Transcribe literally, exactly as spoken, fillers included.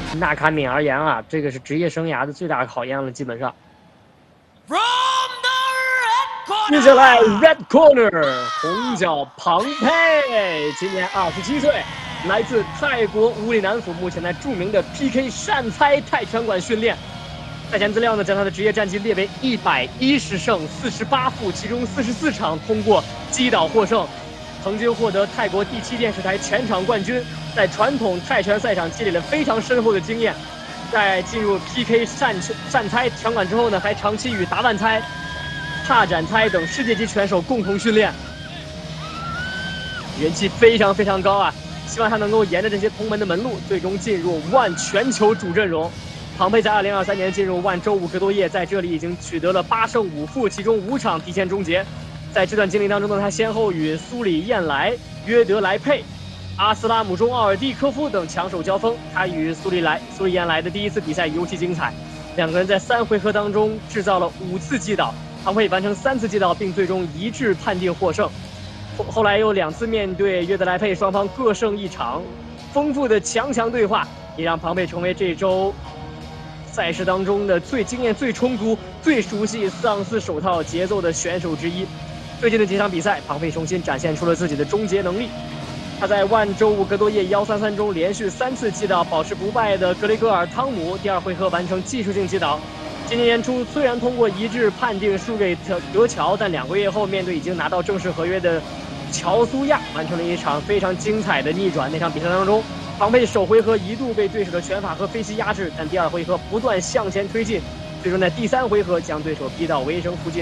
纳卡敏而言啊，这个是职业生涯的最大考验了，基本上。接下来 Red Corner 红脚庞佩，今年二十七岁，来自泰国武里南府，目前在著名的 P K 善猜泰拳馆训练。赛前资料呢，将他的职业战绩列为一百一十胜四十八负，其中四十四场通过击倒获胜，曾经获得泰国第七电视台全场冠军，在传统泰拳赛场积累了非常深厚的经验。在进入 P K 善善猜拳馆之后呢，还长期与达万猜、帕展猜等世界级拳手共同训练，人气非常非常高啊！希望他能够沿着这些同门的门路，最终进入万全球主阵容。庞佩在二零二三年进入万周五格斗业，在这里已经取得了八胜五负，其中五场提前终结。在这段经历当中呢，他先后与苏里燕莱、约德莱佩、阿斯拉姆中奥尔蒂科夫等强手交锋。他与苏里莱、苏里燕莱的第一次比赛尤其精彩，两个人在三回合当中制造了五次击倒，庞佩完成三次击倒，并最终一致判定获胜。后后来有两次面对约德莱佩，双方各胜一场，丰富的强强对话也让庞佩成为这周赛事当中的最经验最充足、最熟悉四盎司手套节奏的选手之一。最近的几场比赛，庞佩重新展现出了自己的终结能力。他在万周五格斗业幺三三中连续三次击倒保持不败的格雷戈尔·汤姆，第二回合完成技术性击倒。今年年初虽然通过一致判定输给德乔，但两个月后面对已经拿到正式合约的乔苏亚，完成了一场非常精彩的逆转。那场比赛当中，庞佩首回合一度被对手的拳法和飞膝压制，但第二回合不断向前推进，最终在第三回合将对手逼到围绳附近。